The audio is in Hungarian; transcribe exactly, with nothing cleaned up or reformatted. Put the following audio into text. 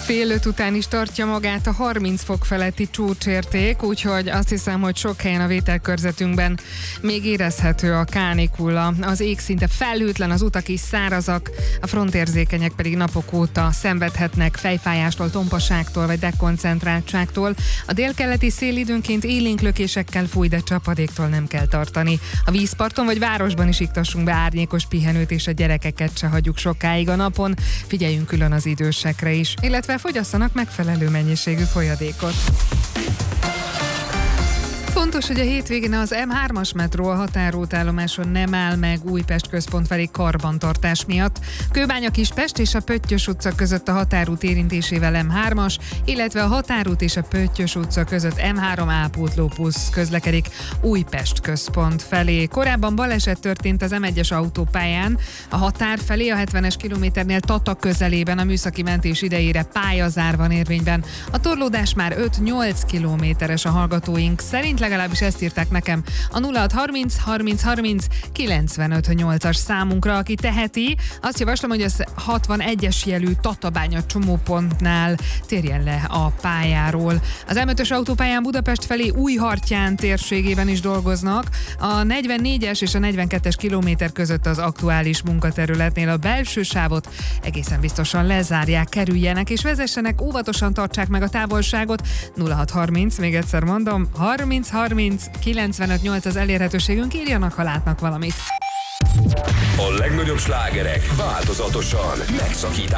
Fél öt után is tartja magát a harminc fok feletti csúcsérték, úgyhogy azt hiszem, hogy sok helyen a vételkörzetünkben még érezhető a kánikula. Az ég szinte felhőtlen, az utak is szárazak, a frontérzékenyek pedig napok óta szenvedhetnek fejfájástól, tompaságtól vagy dekoncentráltságtól. A délkeleti szél időnként élénk lökésekkel fúj, de csapadéktól nem kell tartani. A vízparton vagy városban is iktassunk be árnyékos pihenőt, és a gyerekeket se hagyjuk sokáig a napon. Figyeljünk külön az idősekre is, illetve fogyasszanak megfelelő mennyiségű folyadékot. Fontos, hogy a hétvégén az em hármas metró a határútállomáson nem áll meg Újpest központ felé karbantartás miatt. Kőbánya Kispest és a Pöttyös utca között a határút érintésével em hármas, illetve a határút és a Pöttyös utca között em három ápótlóbusz közlekedik Újpest központ felé. Korábban baleset történt az em egyes autópályán, a határ felé a hetvenes kilométernél Tata közelében a műszaki mentés idejére pályazár van érvényben. A torlódás már öt-nyolc kilométeres a hallgatóink szerint, legalábbis ezt írták nekem a nulla hat harminc harminc harminc kilencvenöt nyolcas számunkra. Aki teheti, azt javaslom, hogy az hatvanegyes jelű Tatabánya csomópontnál térjen le a pályáról. Az em ötös autópályán Budapest felé Újhartyán térségében is dolgoznak. A negyvennégyes és a negyvenkettes kilométer között az aktuális munkaterületnél a belső sávot egészen biztosan lezárják, kerüljenek és vezessenek, óvatosan tartsák meg a távolságot. nulla hat harminc, még egyszer mondom, harminc harminc kilencvenöt nyolc az elérhetőségünk, írjanak, ha látnak valamit. A legnagyobb slágerek változatosan megszakításban.